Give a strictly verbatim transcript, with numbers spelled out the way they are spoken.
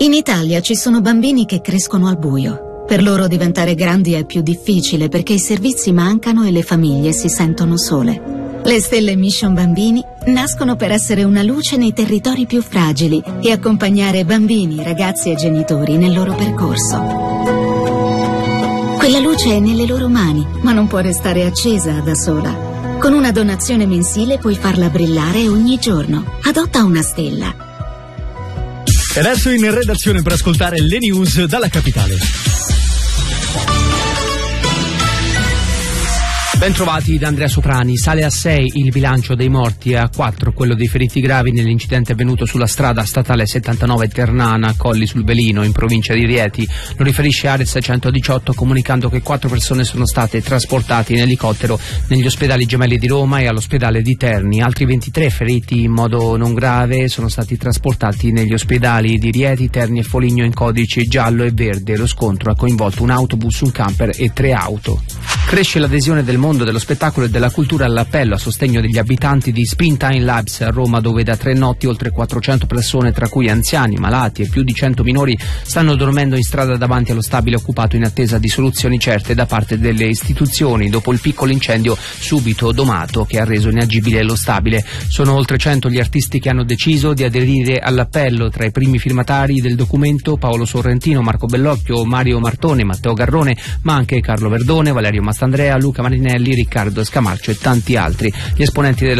In Italia ci sono bambini che crescono al buio. Per loro diventare grandi è più difficile perché i servizi mancano e le famiglie si sentono sole. Le stelle Mission Bambini nascono per essere una luce nei territori più fragili e accompagnare bambini, ragazzi e genitori nel loro percorso. Quella luce è nelle loro mani, ma non può restare accesa da sola. Con una donazione mensile puoi farla brillare ogni giorno. Adotta una stella. E adesso in redazione per ascoltare le news dalla capitale. Bentrovati da Andrea Soprani. Sale a sei il bilancio dei morti e a quattro quello dei feriti gravi nell'incidente avvenuto sulla strada statale settantanove Ternana, Colli sul Velino, in provincia di Rieti. Lo riferisce Ares centodiciotto comunicando che quattro persone sono state trasportate in elicottero negli ospedali gemelli di Roma e all'ospedale di Terni. Altri ventitré feriti in modo non grave sono stati trasportati negli ospedali di Rieti, Terni e Foligno in codice giallo e verde. Lo scontro ha coinvolto un autobus, un camper e tre auto. Cresce l'adesione del mondo dello spettacolo e della cultura all'appello a sostegno degli abitanti di Springtime Labs a Roma, dove da tre notti oltre quattrocento persone, tra cui anziani, malati e più di cento minori, stanno dormendo in strada davanti allo stabile occupato in attesa di soluzioni certe da parte delle istituzioni dopo il piccolo incendio subito domato che ha reso inagibile lo stabile. Sono oltre cento gli artisti che hanno deciso di aderire all'appello. Tra i primi firmatari del documento Paolo Sorrentino, Marco Bellocchio, Mario Martone, Matteo Garrone, ma anche Carlo Verdone, Valerio Mastandrea, Luca Marinelli, Riccardo Scamarcio e tanti altri. Gli esponenti della